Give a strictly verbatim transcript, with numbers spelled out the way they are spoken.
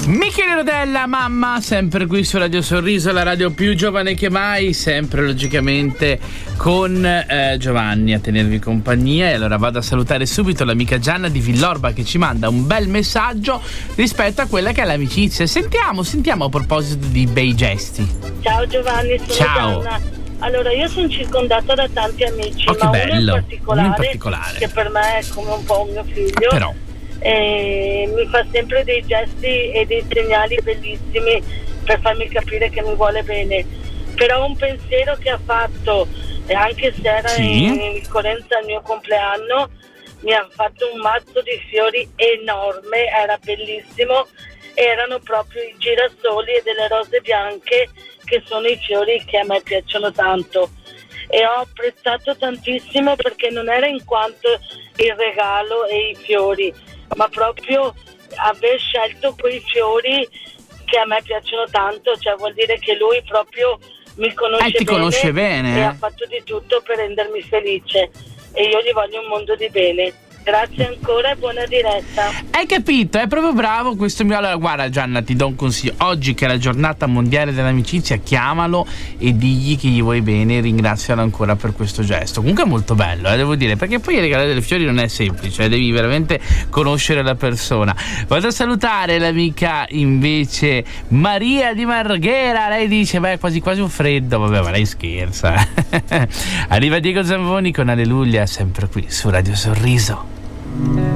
Michele Rodella, mamma, sempre qui su Radio Sorriso, la radio più giovane che mai, sempre logicamente con eh, Giovanni a tenervi compagnia. E allora vado a salutare subito l'amica Gianna di Villorba che ci manda un bel messaggio rispetto a quella che è l'amicizia. Sentiamo, sentiamo a proposito di bei gesti. Ciao Giovanni, sono Ciao. Gianna. Allora, io sono circondata da tanti amici, Oh, che ma bello. uno in particolare, Uno in particolare. che per me è come un po' un mio figlio. Però E mi fa sempre dei gesti e dei segnali bellissimi per farmi capire che mi vuole bene. Però un pensiero che ha fatto, e anche se era Sì. in ricorrenza al mio compleanno, mi ha fatto un mazzo di fiori enorme, era bellissimo, erano proprio i girasoli e delle rose bianche, che sono i fiori che a me piacciono tanto. E ho apprezzato tantissimo, perché non era in quanto il regalo e i fiori, ma proprio aver scelto quei fiori che a me piacciono tanto, cioè vuol dire che lui proprio mi conosce Eh, ti bene, conosce bene, e eh. ha fatto di tutto per rendermi felice, e io gli voglio un mondo di bene. Grazie ancora e buona diretta. hai capito, è proprio bravo questo mio. Allora guarda Gianna, ti do un consiglio: oggi che è la giornata mondiale dell'amicizia, chiamalo e digli che gli vuoi bene e ringrazialo ancora per questo gesto. Comunque è molto bello, eh, devo dire, perché poi regalare delle fiori non è semplice, eh, devi veramente conoscere la persona. Vado a salutare l'amica invece Maria di Marghera. Lei dice beh, quasi quasi un freddo. Vabbè, ma lei scherza. Arriva Diego Zamboni con Alleluia, sempre qui su Radio Sorriso.